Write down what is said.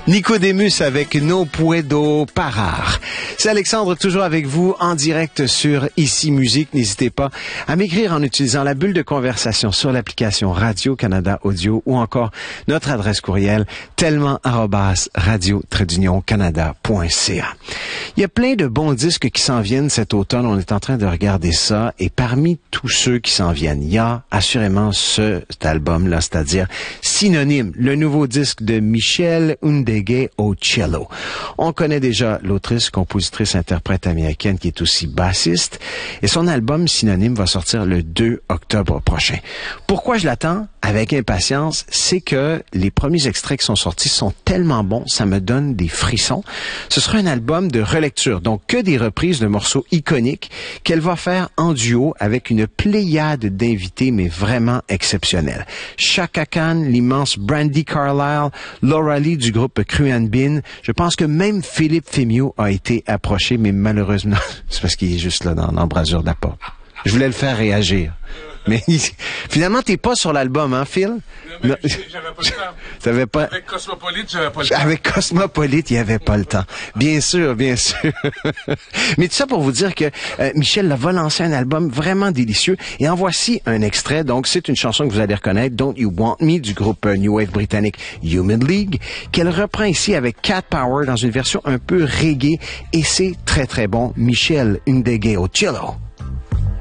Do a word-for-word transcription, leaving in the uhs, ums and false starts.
Nicodemus avec No Puedo Parar. C'est Alexandre, toujours avec vous en direct sur Ici Musique. N'hésitez pas à m'écrire en utilisant la bulle de conversation sur l'application Radio-Canada Audio ou encore notre adresse courriel tellement arobase radio-canada point c a. Il y a plein de bons disques qui s'en viennent cet automne. On est en train de regarder ça. Et parmi tous ceux qui s'en viennent, il y a assurément ce, cet album-là, c'est-à-dire Synonyme, le nouveau disque de Michelle Ndegeocello au cello. On connaît déjà l'autrice, compositrice, interprète américaine qui est aussi bassiste. Et son album Synonyme va sortir le deux octobre prochain. Pourquoi je l'attends avec impatience? C'est que les premiers extraits qui sont sortis sont tellement bons, ça me donne des frissons. Ce sera un album de relecture, donc que des reprises de morceaux iconiques qu'elle va faire en duo avec une pléiade d'invités, mais vraiment exceptionnels. Chaka Khan, l'immense Brandi Carlile, Laura Lee du groupe Cruan Bin. Je pense que même Philippe Fémiot a été approché, mais malheureusement, c'est parce qu'il est juste là dans l'embrasure de la porte. Je voulais le faire réagir. Mais finalement, t'es pas sur l'album, hein, Phil? Non, mais j'avais pas le temps. T'avais pas... Avec Cosmopolite, j'avais pas le temps. Avec Cosmopolite, il n'y avait pas le temps. Bien sûr, bien sûr. Mais tout ça pour vous dire que euh, Michelle va lancer un album vraiment délicieux. Et en voici un extrait. Donc, c'est une chanson que vous allez reconnaître, Don't You Want Me, du groupe euh, New Wave britannique Human League, qu'elle reprend ici avec Cat Power dans une version un peu reggae. Et c'est très, très bon. Michelle Ndegeocello.